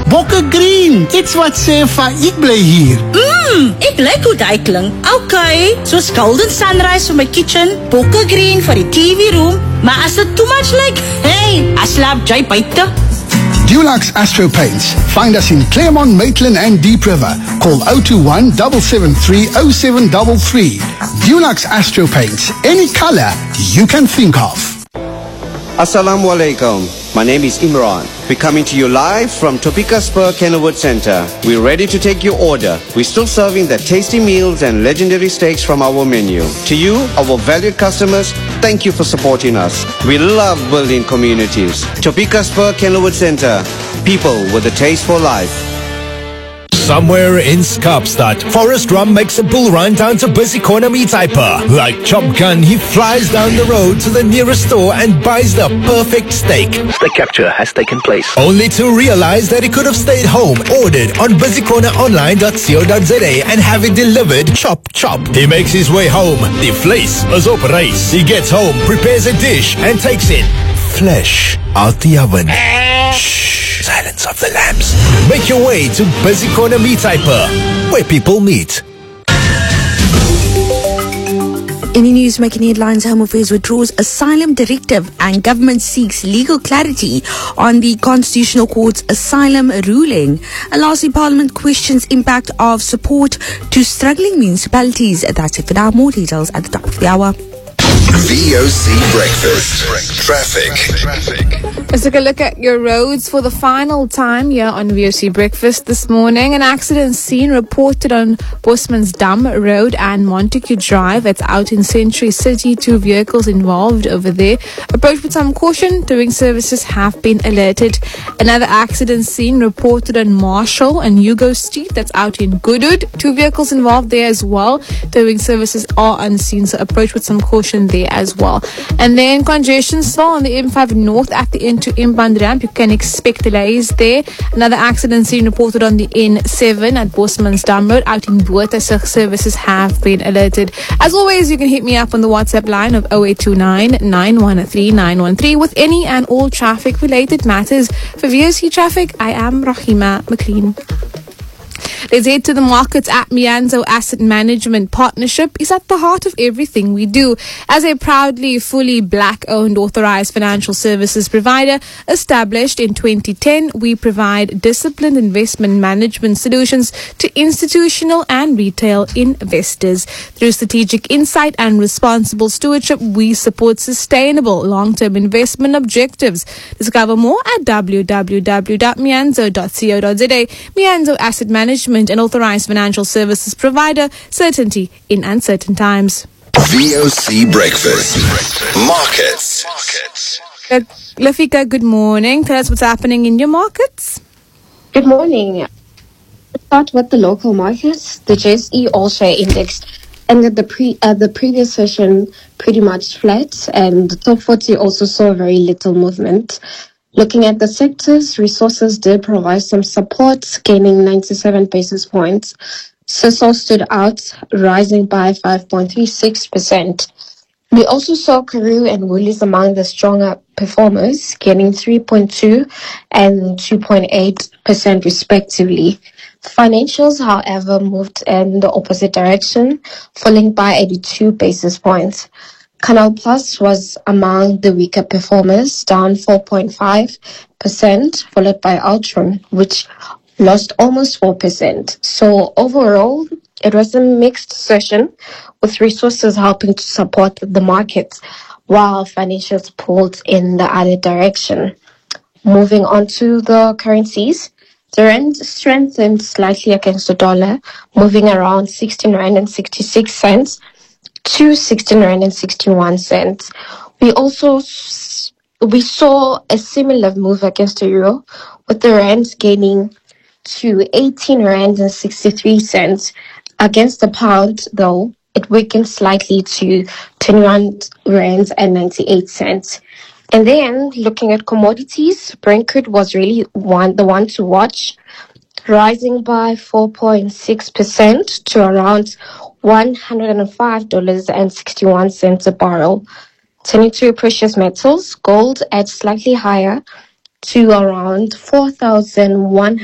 Bokke Green, iets wat sê van ek bly hier. Ek like hoe die klink. Okay, soos Golden Sunrise for my kitchen, Bokke Green vir die TV room, maar as it too much like, hey, I slaap jy buite. Dulux Astro Paints. Find us in Claremont, Maitland and Deep River. Call 021-773-0733. Dulux Astro Paints. Any color you can think of. Assalamu alaikum. My name is Imran. We're coming to you live from Topeka Spur Kenilworth Center. We're ready to take your order. We're still serving the tasty meals and legendary steaks from our menu. To you, our valued customers, thank you for supporting us. We love building communities. Topeka Spur Kenilworth Center. People with a taste for life. Somewhere in Kaapstad, Forrest Rum makes a bull run down to Busy Corner Meat Hyper. Like Chop Gun, he flies down the road to the nearest store and buys the perfect steak. The capture has taken place. Only to realize that he could have stayed home, ordered on busycorneronline.co.za and have it delivered chop. He makes his way home. The vlees is op reis. He gets home, prepares a dish and takes it flesh out the oven. Shh. Silence of the lambs. Make your way to Busy Corner Meat Hyper, where people meet. Any news making headlines? Home Affairs withdraws asylum directive and government seeks legal clarity on the Constitutional Court's asylum ruling. And lastly, Parliament questions impact of support to struggling municipalities. That's it for now. More details at the top of the hour. VOC Breakfast. Traffic. Let's take a look at your roads for the final time here on VOC Breakfast this morning. An accident scene reported on Bosman's Dam Road and Montague Drive. It's out in Century City. 2 vehicles involved over there. Approach with some caution. Towing services have been alerted. Another accident scene reported on Marshall and Hugo Street. That's out in Goodwood. 2 vehicles involved there as well. Towing services are unseen, so approach with some caution there as well. And then congestion still on the M5 North at the end to Inbound Ramp. You can expect delays there. Another accident scene reported on the N7 at Bosman's Dam Road out in Boota. Services have been alerted. As always, you can hit me up on the WhatsApp line of 0829 913 913 with any and all traffic related matters. For VOC Traffic, I am Rahima McLean. Let's head to the markets. At Mianzo Asset Management Partnership is at the heart of everything we do. As a proudly fully black-owned authorized financial services provider established in 2010, we provide disciplined investment management solutions to institutional and retail investors. Through strategic insight and responsible stewardship, we support sustainable long-term investment objectives. Discover more at www.mianzo.co.za. Mianzo Asset Management, an authorized financial services provider, certainty in uncertain times. VOC Breakfast. Markets. Lafika, good morning. Tell us what's happening in your markets. Good morning. Let's start with the local markets. The JSE All Share Index ended the previous session pretty much flat, and the top 40 also saw very little movement. Looking at the sectors, resources did provide some support, gaining 97 basis points. Sasol stood out, rising by 5.36%. We also saw Karoo and Woolies among the stronger performers, gaining 3.2 and 2.8% respectively. Financials, however, moved in the opposite direction, falling by 82 basis points. Canal Plus was among the weaker performers, down 4.5%, followed by Altron, which lost almost 4%. So overall, it was a mixed session, with resources helping to support the markets, while financials pulled in the other direction. Moving on to the currencies, the rand strengthened slightly against the dollar, moving around 16 rand and 66 cents. to 16 rand and 61 cents. We saw a similar move against the euro, with the rand gaining to 18 rand and 63 cents. Against the pound, though, it weakened slightly to 21 rand and 98 cents. And then, looking at commodities, Brent crude was really the one to watch, rising by 4.6% to around $105.61 a barrel. Turning to precious metals, gold at slightly higher to around 4,100.